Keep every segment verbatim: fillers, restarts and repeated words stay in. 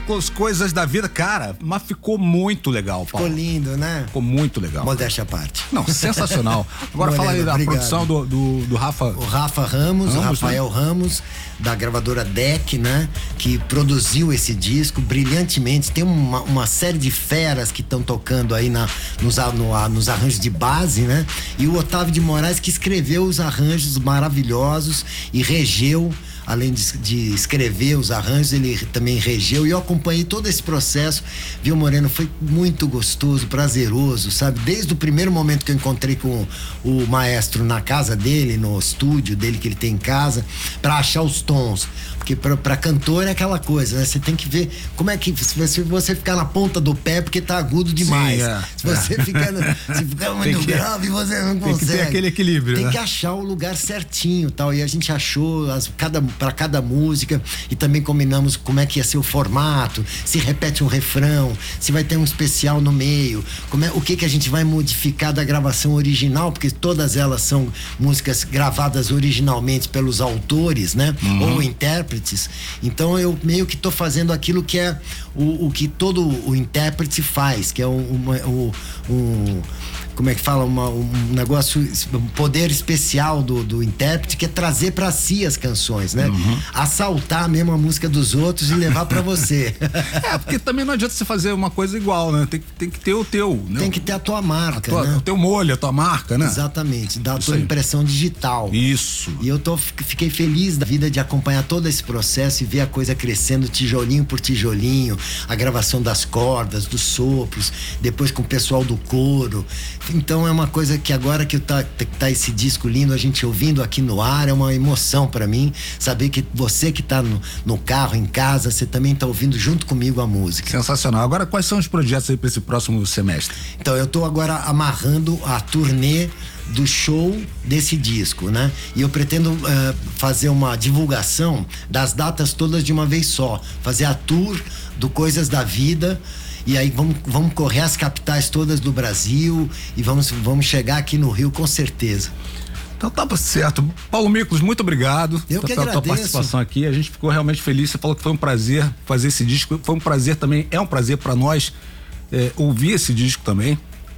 As coisas da vida, cara, mas ficou muito legal, Paulo. Ficou lindo, né? Ficou muito legal. Modéstia à parte. Não, sensacional. Agora Moreno, fala aí da obrigado. produção do, do, do Rafa. O Rafa Ramos, Ramos, o Rafael né? Ramos, da gravadora D E C, né? Que produziu esse disco brilhantemente. Tem uma, uma série de feras que estão tocando aí na, nos, no, nos arranjos de base, né? E o Otávio de Moraes que escreveu os arranjos maravilhosos e regeu. Além de, de escrever os arranjos, ele também regeu, e eu acompanhei todo esse processo, viu, Moreno? Foi muito gostoso, prazeroso, sabe? Desde o primeiro momento que eu encontrei com o, o maestro na casa dele, no estúdio dele que ele tem em casa, pra achar os tons. Porque pra, pra cantor é aquela coisa, né? Você tem que ver como é que, se você, você ficar na ponta do pé porque tá agudo demais. Sim, é, se você é. ficar, no, se ficar muito que, grave, você não consegue. Tem que ter aquele equilíbrio, Tem né? que achar o lugar certinho, tal. E a gente achou as, cada, pra cada música, e também combinamos como é que ia ser o formato, se repete um refrão, se vai ter um especial no meio, como é, o que que a gente vai modificar da gravação original, porque todas elas são músicas gravadas originalmente pelos autores, né? Uhum. Ou intérpretes. Então eu meio que tô fazendo aquilo que é o, o que todo o intérprete faz, que é um, uma, um, um como é que fala, uma, um negócio, um poder especial do, do intérprete, que é trazer pra si as canções, né? Uhum. Assaltar mesmo a música dos outros e levar pra você. É, porque também não adianta você fazer uma coisa igual, né? Tem, tem que ter o teu, né? Tem que ter a tua marca, a tua, né? O teu molho, a tua marca, né? Exatamente, da Isso tua aí. Impressão digital. Isso. E eu tô, fiquei feliz da vida de acompanhar todo esse processo e ver a coisa crescendo tijolinho por tijolinho, a gravação das cordas, dos sopros, depois com o pessoal do coro. Então é uma coisa que agora que tá, tá esse disco lindo, a gente ouvindo aqui no ar, é uma emoção pra mim, saber que você que tá no, no carro, em casa, você também tá ouvindo junto comigo a música. Sensacional. Agora, quais são os projetos aí pra esse próximo semestre? Então, eu tô agora amarrando a turnê do show desse disco, né? E eu pretendo uh, fazer uma divulgação das datas todas de uma vez só, fazer a tour do Coisas da Vida. E aí vamos, vamos correr as capitais todas do Brasil e vamos, vamos chegar aqui no Rio com certeza. Então tá certo. Paulo Miklos, muito obrigado Eu que pela tua agradeço. participação aqui. A gente ficou realmente feliz. Você falou que foi um prazer fazer esse disco. Foi um prazer também, é um prazer pra nós é, ouvir esse disco também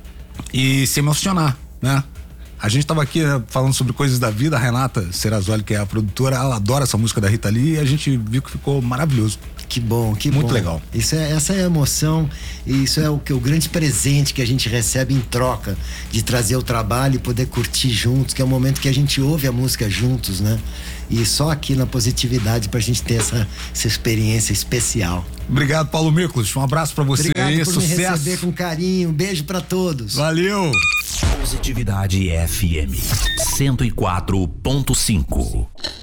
e se emocionar, né? A gente tava aqui né, falando sobre Coisas da Vida. A Renata Serrazoli, que é a produtora, ela adora essa música da Rita Lee, e a gente viu que ficou maravilhoso. Que bom, que Muito bom. legal. Isso é, essa é a emoção, e isso é o, que, o grande presente que a gente recebe em troca de trazer o trabalho e poder curtir juntos, que é o momento que a gente ouve a música juntos, né? E só aqui na Positividade pra gente ter essa, essa experiência especial. Obrigado, Paulo Miklos. Um abraço pra você. Obrigado aí, por sucesso. me receber com carinho. Um beijo pra todos. Valeu. Positividade F M cento e quatro ponto cinco.